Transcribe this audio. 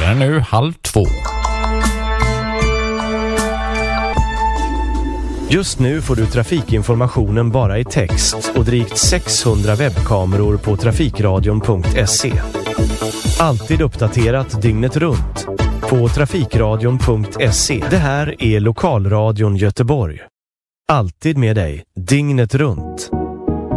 Klockan är nu 1:30. Just nu får du trafikinformationen bara i text och drygt 600 webbkameror på trafikradion.se. Alltid uppdaterat dygnet runt på trafikradion.se. Det här är Lokalradion Göteborg. Alltid med dig, dygnet runt.